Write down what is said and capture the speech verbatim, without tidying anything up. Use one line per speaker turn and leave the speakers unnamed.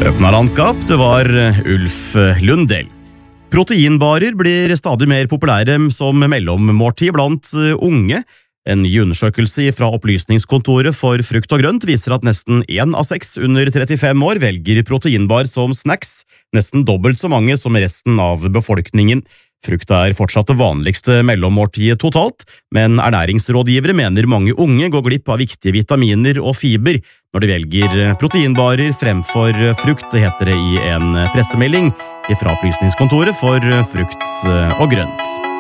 Løpende det var Ulf Lundell. Proteinbarer blir stadig mer populære som mellommåltid blant unge. En ny undersøkelse fra Opplysningskontoret for frukt og grønt viser at nesten en av seks under trettifem år velger proteinbar som snacks, nesten dobbelt så mange som resten av befolkningen. Frukt er fortsatt det vanligste mellommåltidet totalt, men ernæringsrådgivere mener mange unge går glipp av viktige vitaminer og fiber når de velger proteinbarer fremfor frukt, heter det i en pressemelding fra Opplysningskontoret for frukt og grønt.